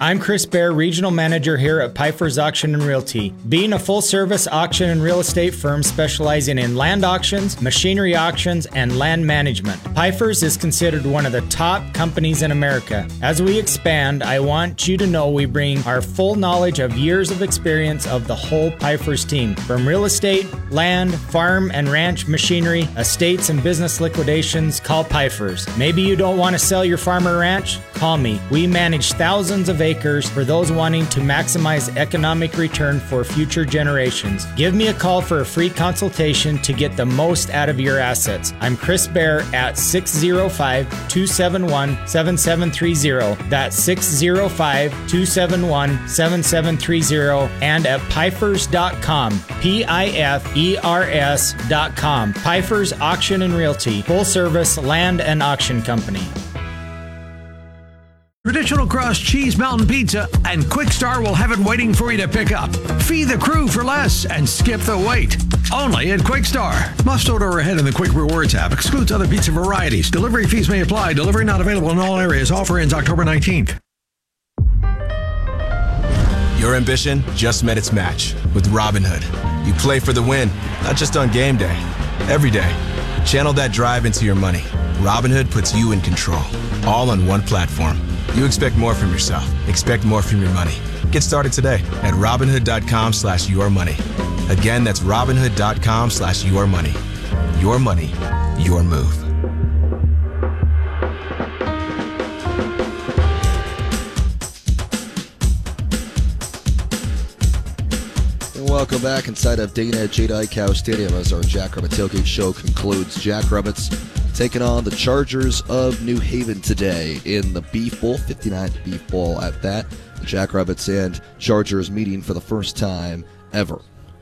I'm Chris Bear, Regional Manager here at Pfeiffer's Auction and Realty. Being a full-service auction and real estate firm specializing in land auctions, machinery auctions, and land management, Pfeiffer's is considered one of the top companies in America. As we expand, I want you to know we bring our full knowledge of years of experience of the whole Pfeiffer's team. From real estate, land, farm and ranch machinery, estates and business liquidations, call Pfeiffer's. Maybe you don't want to sell your farm or ranch? Call me. We manage thousands of acres for those wanting to maximize economic return for future generations. Give me a call for a free consultation to get the most out of your assets. I'm Chris Bear at 605-271-7730. That's 605-271-7730 and at Pfeifers.com. Pifers.com. Pfeiffer's Auction and Realty, full service land and auction company. Traditional Cross Cheese Mountain Pizza and Quick Star will have it waiting for you to pick up. Feed the crew for less and skip the wait. Only at Quick Star. Must order ahead in the Quick Rewards app. Excludes other pizza varieties. Delivery fees may apply. Delivery not available in all areas. Offer ends October 19th. Your ambition just met its match with Robinhood. You play for the win, not just on game day. Every day. Channel that drive into your money. Robinhood puts you in control. All on one platform. You expect more from yourself. Expect more from your money. Get started today at Robinhood.com/yourmoney. Again, that's Robinhood.com/yourmoney. Your money, your move. And welcome back inside of Dana J. Dykow Stadium as our Jackrabbit Tailgate Show concludes. Jackrabbits taking on the Chargers of New Haven today in the Beef Bowl, 59th Beef Bowl at that. The Jackrabbits and Chargers meeting for the first time ever.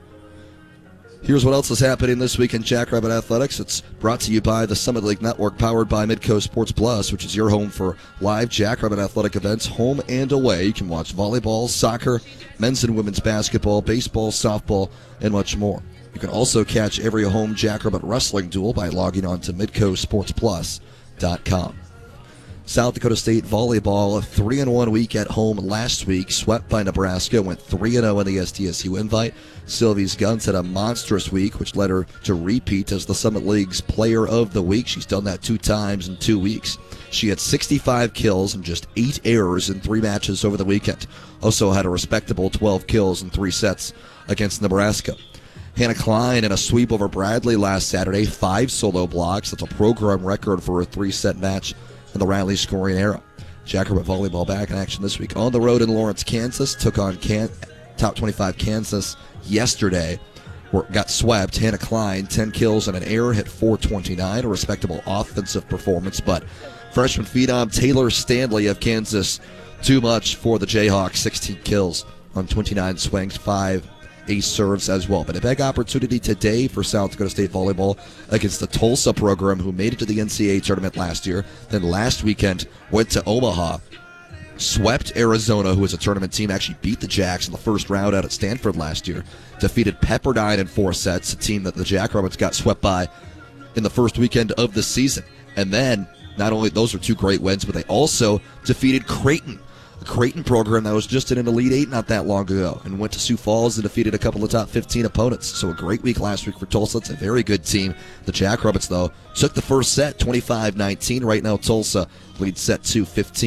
Here's what else is happening this week in Jackrabbit Athletics. It's brought to you by the Summit League Network, powered by Midco Sports Plus, which is your home for live Jackrabbit athletic events, home and away. You can watch volleyball, soccer, men's and women's basketball, baseball, softball, and much more. You can also catch every home Jackrabbit wrestling duel by logging on to MidcoSportsPlus.com. South Dakota State volleyball, a 3-1 week at home last week, swept by Nebraska, went 3-0 in the SDSU invite. Sylvie's Guns had a monstrous week, which led her to repeat as the Summit League's Player of the Week. She's done that 2 times in 2 weeks. She had 65 kills and just 8 errors in 3 matches over the weekend. Also had a respectable 12 kills in 3 sets against Nebraska. Hannah Klein in a sweep over Bradley last Saturday, 5 solo blocks. That's a program record for a 3-set match in the rally scoring era. Jackrabbit volleyball back in action this week. On the road in Lawrence, Kansas. Took on top 25 Kansas yesterday. Got swept. Hannah Klein, 10 kills and an error, hit .429, a respectable offensive performance. But freshman phenom Taylor Stanley of Kansas, too much for the Jayhawks. 16 kills on 29 swings, 5 ace serves as well. But a big opportunity today for South Dakota State volleyball against the Tulsa program, who made it to the NCAA tournament last year. Then last weekend went to Omaha, swept Arizona, who was a tournament team, actually beat the Jacks in the first round out at Stanford last year. Defeated Pepperdine in 4 sets, a team that the Jackrabbits got swept by in the first weekend of the season. And then, not only those are 2 great wins, but they also defeated Creighton, a Creighton program that was just in an Elite 8 not that long ago, and went to Sioux Falls and defeated a couple of top 15 opponents. So a great week last week for Tulsa. It's a very good team. The Jackrabbits, though, took the first set, 25-19. Right now, Tulsa leads set 2,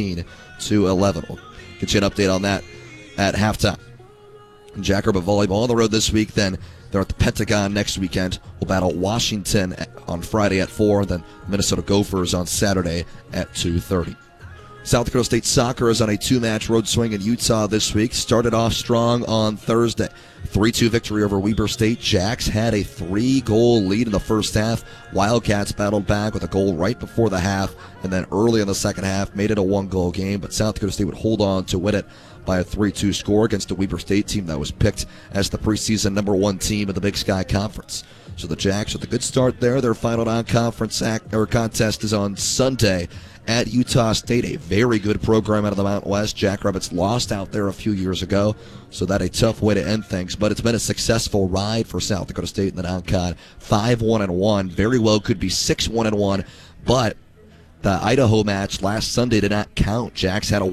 15-11. We'll get you an update on that at halftime. Jackrabbit volleyball on the road this week. Then they're at the Pentagon next weekend. We'll battle Washington on Friday at 4, then Minnesota Gophers on Saturday at 2:30. South Dakota State soccer is on a 2-match road swing in Utah this week. Started off strong on Thursday. 3-2 victory over Weber State. Jacks had a 3-goal lead in the first half. Wildcats battled back with a goal right before the half, and then early in the second half made it a 1-goal game, but South Dakota State would hold on to win it by a 3-2 score against a Weber State team that was picked as the preseason #1 team of the Big Sky Conference. So the Jacks with a good start there. Their final non-conference contest is on Sunday at Utah State, a very good program out of the Mountain West. Jackrabbits lost out there a few years ago, so that a tough way to end things. But it's been a successful ride for South Dakota State in the non-con. 5-1-1, very well could be 6-1-1, but the Idaho match last Sunday did not count. Jacks had a